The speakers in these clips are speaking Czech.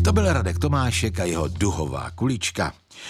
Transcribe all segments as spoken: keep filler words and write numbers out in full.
To byl Radek Tomášek a jeho duhová kulička.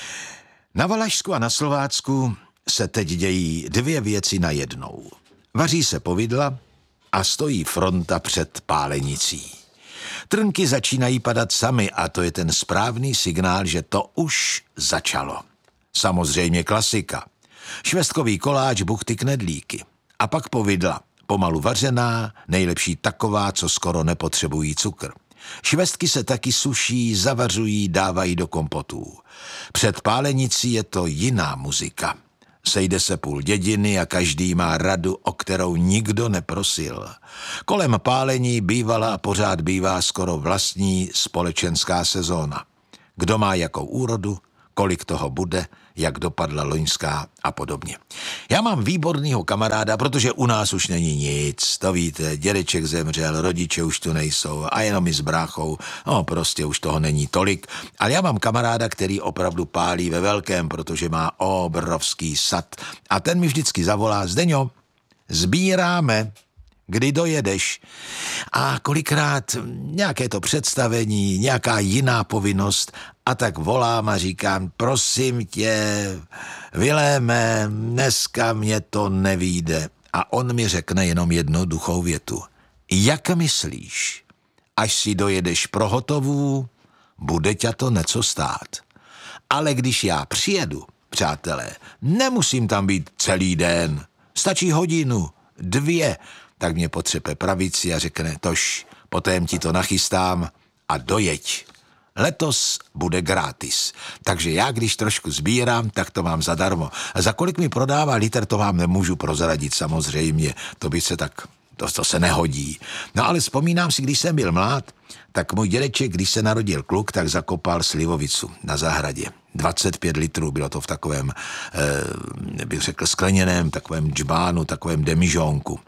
Na Valašsku a na Slovácku se teď dějí dvě věci najednou. Vaří se povidla a stojí fronta před pálenicí. Trnky začínají padat samy a to je ten správný signál, že to už začalo. Samozřejmě klasika. Švestkový koláč, buchty, knedlíky. A pak povidla. Pomalu vařená, nejlepší taková, co skoro nepotřebují cukr. Švestky se taky suší, zavařují, dávají do kompotů. Před pálenicí je to jiná muzika. Sejde se půl dědiny a každý má radu, o kterou nikdo neprosil. Kolem pálení bývala a pořád bývá skoro vlastní společenská sezóna. Kdo má jakou úrodu, kolik toho bude, jak dopadla loňská a podobně. Já mám výbornýho kamaráda, protože u nás už není nic, to víte, dědeček zemřel, rodiče už tu nejsou a jenom i s bráchou, no prostě už toho není tolik, ale já mám kamaráda, který opravdu pálí ve velkém, protože má obrovský sad a ten mi vždycky zavolá: Zdeňo, sbíráme, kdy dojedeš. A kolikrát nějaké to představení, nějaká jiná povinnost a tak volám a říkám: prosím tě, Viléme, dneska mě to nevyjde. A on mi řekne jenom jednoduchou větu: jak myslíš, až si dojedeš pro hotovou, bude tě to něco stát. Ale když já přijedu, přátelé, nemusím tam být celý den, stačí hodinu, dvě, tak mě potřepe pravici a řekne: tož, potom ti to nachystám a dojeď. Letos bude gratis. Takže já, když trošku sbírám, tak to mám zadarmo. A za kolik mi prodává litr, to vám nemůžu prozradit samozřejmě. To by se tak, to, to se nehodí. No ale vzpomínám si, když jsem byl mlád, tak můj dědeček, když se narodil kluk, tak zakopal slivovicu na zahradě. dvacet pět litrů, bylo to v takovém, eh, bych řekl, skleněném, takovém džbánu, takovém demižónku.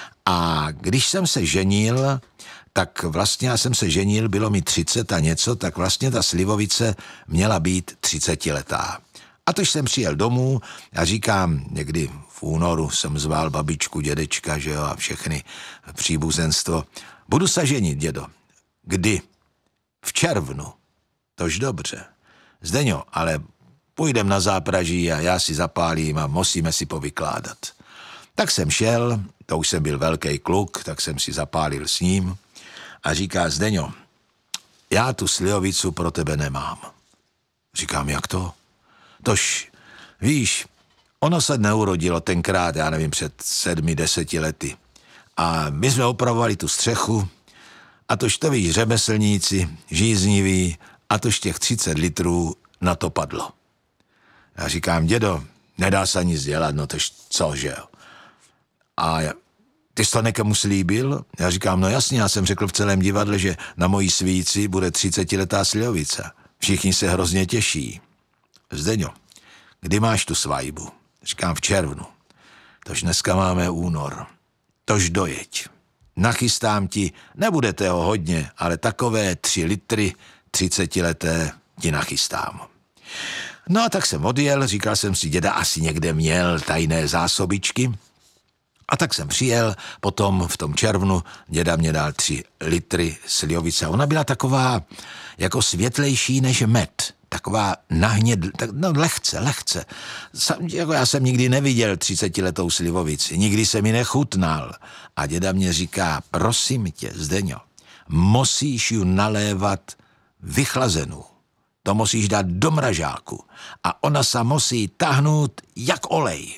A když jsem se ženil, tak vlastně já jsem se ženil, bylo mi třicet a něco, tak vlastně ta slivovice měla být třicetiletá. A tož jsem přijel domů a říkám, někdy v únoru jsem zval babičku, dědečka, že jo, a všechny příbuzenstvo: budu se ženit, dědo. Kdy? V červnu. Tož dobře. Zdeňo, ale půjdem na zápraží a já si zapálím a musíme si povykládat. Tak jsem šel, to už jsem byl velký kluk, tak jsem si zapálil s ním a říká: Zdeňo, já tu slivovicu pro tebe nemám. Říkám: jak to? Tož, víš, ono se neurodilo tenkrát, já nevím, před sedmi, deseti lety. A my jsme opravovali tu střechu a tož to víš, řemeslníci, žízniví, a tož těch třicet litrů na to padlo. Já říkám: dědo, nedá se nic dělat, no tož co, že jo? A ty jsi to někomu slíbil? Já říkám: no jasně, já jsem řekl v celém divadle, že na mojí svíci bude třicetiletá slivovice. Všichni se hrozně těší. Zdeňo, kdy máš tu svatbu? Říkám: v červnu. Tož dneska máme únor. Tož dojeď. Nachystám ti, nebude toho hodně, ale takové tři litry třicetileté ti nachystám. No a tak jsem odjel, říkal jsem si, děda asi někde měl tajné zásobičky. A tak jsem přijel, potom v tom červnu děda mě dal tři litry slivovice. Ona byla taková jako světlejší než med. Taková nahněd, tak, no lehce, lehce. Sam, jako já jsem nikdy neviděl třicetiletou slivovici, nikdy se mi nechutnal. A děda mě říká: prosím tě, Zdeňo, musíš ju nalévat vychlazenou. To musíš dát do mražáku a ona se musí tahnout jak olej.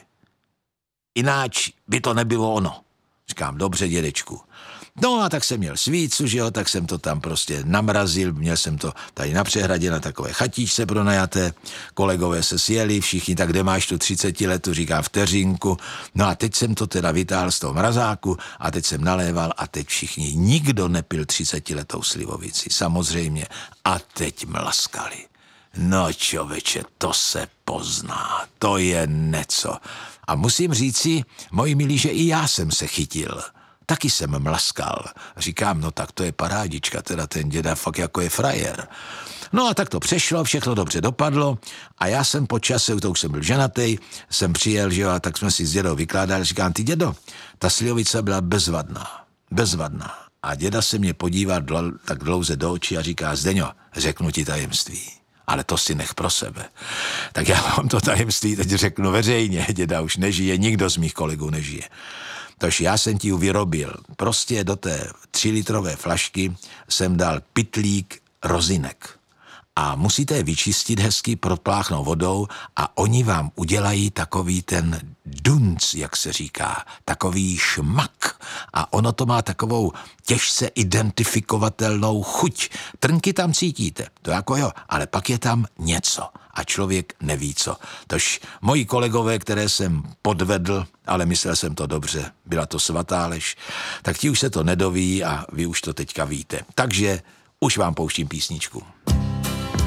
Ináč by to nebylo ono. Říkám: dobře, dědečku. No a tak jsem měl svícu, že jo, tak jsem to tam prostě namrazil, měl jsem to tady na přehradě na takové chatíčce pronajaté, kolegové se sjeli, všichni: tak kde máš tu třicetiletu, říkám: vteřinku. No a teď jsem to teda vytáhl z toho mrazáku a teď jsem naléval a teď všichni, nikdo nepil třicetiletou slivovici, samozřejmě, a teď mlaskali. No čověče, to se pozná, to je neco. A musím říci, moji milí, že i já jsem se chytil. Taky jsem mlaskal. Říkám: no tak to je parádička, teda ten děda fakt jako je frajer. No a tak to přešlo, všechno dobře dopadlo a já jsem po čase, to už jsem byl ženatý, jsem přijel, že jo, a tak jsme si s dědou vykládali, říkám: ty dědo, ta slivovice byla bezvadná, bezvadná. A děda se mě podíval dl, tak dlouze do očí a říká, Zdeňo, řeknu ti tajemství, ale to si nech pro sebe. Tak já vám to tajemství teď řeknu veřejně, děda už nežije, nikdo z mých kolegů nežije. Tož já jsem ti ji vyrobil. Prostě do té třilitrové flašky jsem dal pytlík rozinek. A musíte je vyčistit hezky, propláchnout vodou a oni vám udělají takový ten dunc, jak se říká, takový šmak. A ono to má takovou těžce identifikovatelnou chuť. Trnky tam cítíte, to jako jo, ale pak je tam něco a člověk neví co. Tož moji kolegové, které jsem podvedl, ale myslel jsem to dobře, byla to svatá lež, tak ti už se to nedoví a vy už to teďka víte. Takže už vám pouštím písničku.